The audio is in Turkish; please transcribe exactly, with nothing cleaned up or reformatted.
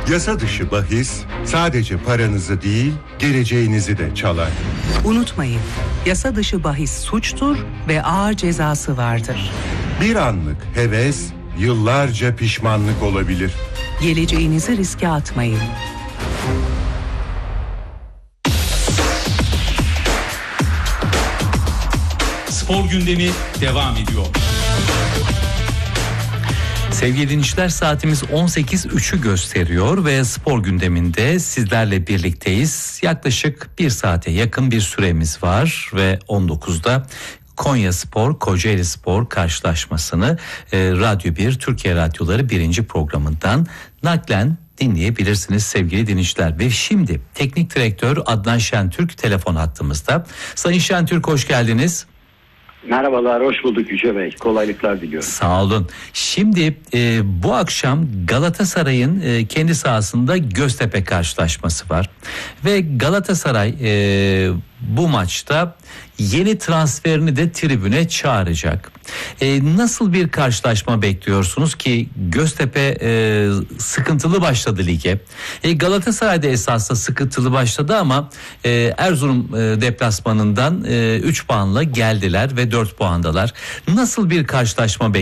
Yasa dışı bahis sadece paranızı değil, geleceğinizi de çalar. Unutmayın, yasa dışı bahis suçtur ve ağır cezası vardır. Bir anlık heves, yıllarca pişmanlık olabilir. Geleceğinizi riske atmayın. Spor gündemi devam ediyor. Sevgili dinleyiciler, saatimiz on sekiz üçü gösteriyor ve spor gündeminde sizlerle birlikteyiz. Yaklaşık bir saate yakın bir süremiz var ve on dokuzda Konyaspor Kocaeli Spor karşılaşmasını e, Radyo bir Türkiye Radyoları birinci programından naklen dinleyebilirsiniz sevgili dinleyiciler. Ve şimdi teknik direktör Adnan Şentürk telefon hattımızda. Sayın Şentürk, hoş geldiniz. Merhabalar, hoş bulduk Yüce Bey. Kolaylıklar diliyorum. Sağ olun. Şimdi e, bu akşam Galatasaray'ın e, kendi sahasında Göztepe karşılaşması var. Ve Galatasaray e, bu maçta yeni transferini de tribüne çağıracak. E, nasıl bir karşılaşma bekliyorsunuz ki Göztepe e, sıkıntılı başladı lige. E, Galatasaray da esasında sıkıntılı başladı ama e, Erzurum e, deplasmanından e, üç puanla geldiler ve dört puandalar. Nasıl bir karşılaşma bekliyorsunuz?